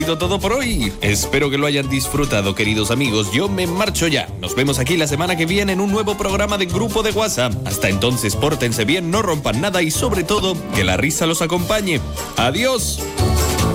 sido todo por hoy. Espero que lo hayan disfrutado, queridos amigos. Yo me marcho ya. Nos vemos aquí la semana que viene en un nuevo programa de Grupo de WhatsApp. Hasta entonces, pórtense bien, no rompan nada y sobre todo, que la risa los acompañe. ¡Adiós!